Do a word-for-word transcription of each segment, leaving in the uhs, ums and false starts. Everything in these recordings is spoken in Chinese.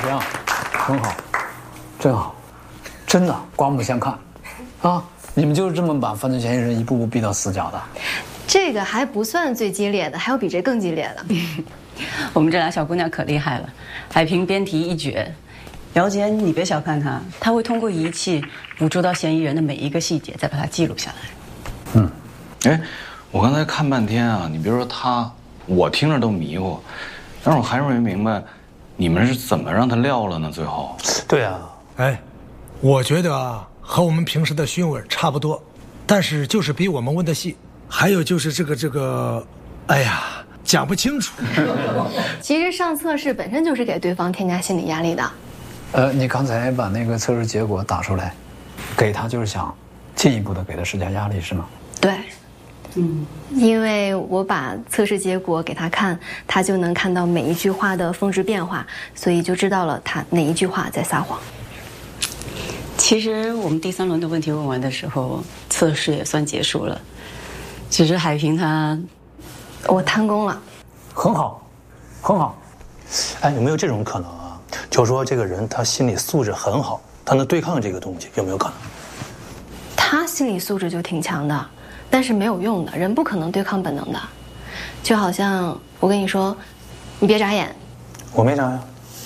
行，很好，真好，真的刮目相看，啊！你们就是这么把犯罪嫌疑人一步步逼到死角的？ 这个还不算最激烈的，还有比这更激烈的。 我们这俩小姑娘可厉害了，海平编题一绝。姚姐，你别小看她，她会通过仪器捕捉到嫌疑人的每一个细节，再把它记录下来。 嗯，哎，我刚才看半天啊，你别说她，我听着都迷糊，但是我还是没明白，你们是怎么让她撂了呢？最后， 对啊， 哎，我觉得啊，和我们平时的询问差不多，但是就是比我们问的细。还有就是这个这个，哎呀，讲不清楚。 其实上测试本身就是给对方添加心理压力的。 呃，你刚才把那个测试结果打出来，给他就是想进一步的给他施加压力，是吗？ 对，嗯，因为我把测试结果给他看，他就能看到每一句话的峰值变化，所以就知道了他哪一句话在撒谎。 其实我们第三轮的问题问完的时候，测试也算结束了。只是海平他， 我贪功了， 很好，很好。 哎，有没有这种可能啊？就是说这个人他心理素质很好，他能对抗这个东西，有没有可能？ 他心理素质就挺强的，但是没有用的，人不可能对抗本能的。就好像我跟你说，你别眨眼， 我没眨呀，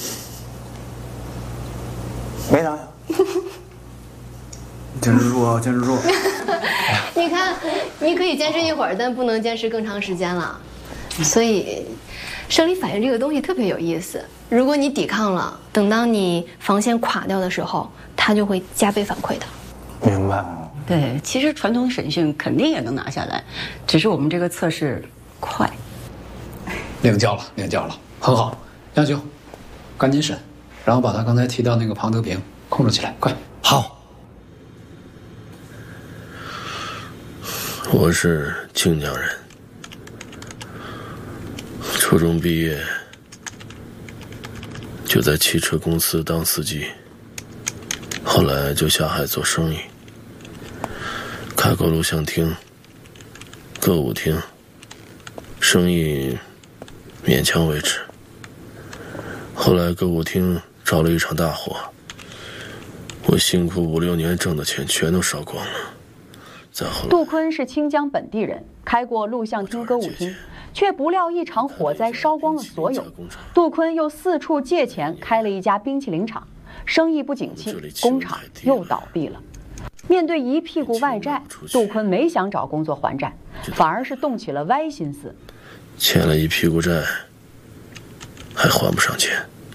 没眨呀。 坚持住啊，坚持住！ 你看，你可以坚持一会儿，但不能坚持更长时间了。所以，生理反应这个东西特别有意思。如果你抵抗了，等到你防线垮掉的时候，它就会加倍反馈的。 明白。 对，其实传统审讯肯定也能拿下来，只是我们这个测试快。 领教了，领教了，很好。亚秋，赶紧审，然后把他刚才提到那个庞德平控制起来，快。 好。 我是靖江人，初中毕业就在汽车公司当司机，后来就下海做生意，开过录像厅、歌舞厅，生意勉强维持。后来歌舞厅着了一场大火，我辛苦五六年挣的钱全都烧光了。 杜坤是清江本地人，开过录像厅、歌舞厅，却不料一场火灾烧光了所有。杜坤又四处借钱开了一家冰淇淋厂，生意不景气，工厂又倒闭了。面对一屁股外债，杜坤没想找工作还债，反而是动起了歪心思。 欠了一屁股债，还还不上钱，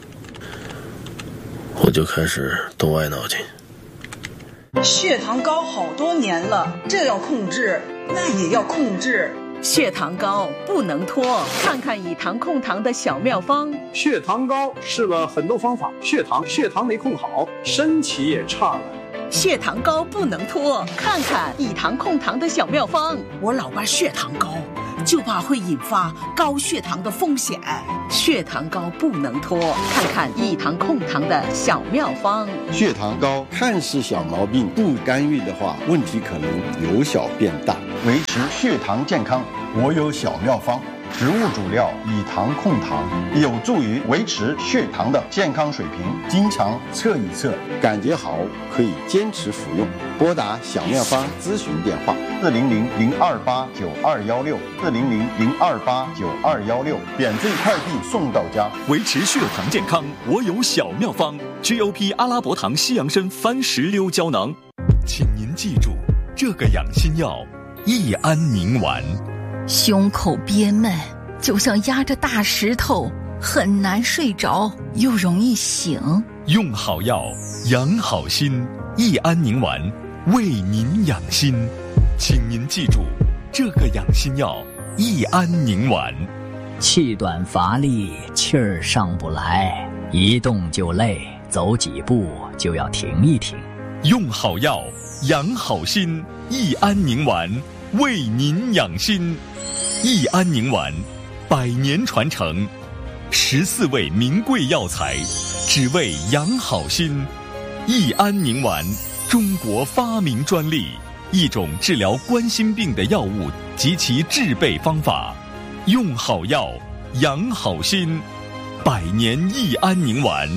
我就开始动歪脑筋。 血糖高好多年了，这要控制，那也要控制。 血糖高不能拖，看看以糖控糖的小妙方。 血糖高试了很多方法，血糖血糖没控好，身体也差了。 血糖高不能拖，看看以糖控糖的小妙方。 我老爸血糖高，就怕会引发高血糖的风险。 血糖高不能拖，看看以糖控糖的小妙方。 血糖高看似小毛病，不干预的话，问题可能由小变大。维持血糖健康，我有小妙方。植物主料以糖控糖，有助于维持血糖的健康水平。经常测一测，感觉好可以坚持服用。拨打小妙方咨询电话：四零零零二八九二幺六，四零零零二八九二幺六，免费快递送到家。 维持血糖健康，我有小妙方 ：G O P 阿拉伯糖西洋参番石榴胶囊。请您记住这个养心药：益安宁丸。 胸口憋闷，就像压着大石头，很难睡着，又容易醒。 用好药，养好心。益安宁丸，为您养心。请您记住这个养心药：益安宁丸。 气短乏力，气儿上不来，一动就累，走几步就要停一停。 用好药，养好心。益安宁丸，为您养心。益安宁丸，百年传承，十四味名贵药材，只为养好心。益安宁丸，中国发明专利，一种治疗冠心病的药物及其制备方法。用好药，养好心。百年益安宁丸，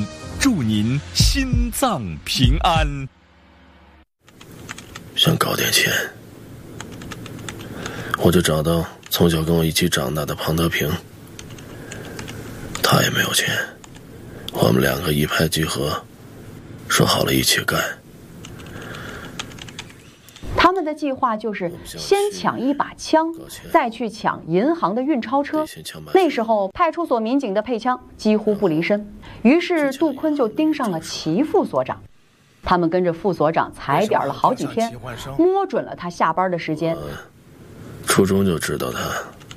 祝您心脏平安。 想搞点钱，我就找到从小跟我一起长大的庞德平，他也没有钱，我们两个一拍即合，说好了一起干。 他们的计划就是先抢一把枪，再去抢银行的运钞车。那时候派出所民警的配枪几乎不离身，于是杜坤就盯上了齐副所长。他们跟着副所长踩点了好几天，摸准了他下班的时间。 初中就知道他，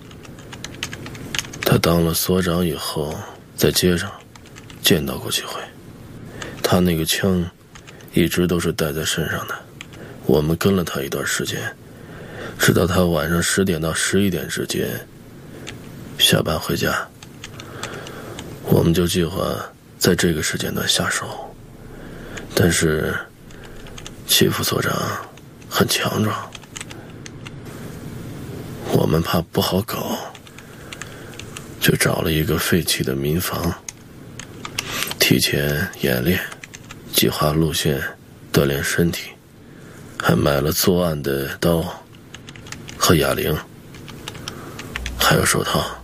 他当了所长以后，在街上见到过几回。他那个枪一直都是带在身上的。我们跟了他一段时间，直到他晚上十点到十一点之间下班回家，我们就计划在这个时间段下手。但是齐副所长很强壮，我们怕不好搞，就找了一个废弃的民房，提前演练，计划路线，锻炼身体，还买了作案的刀和哑铃，还有手套。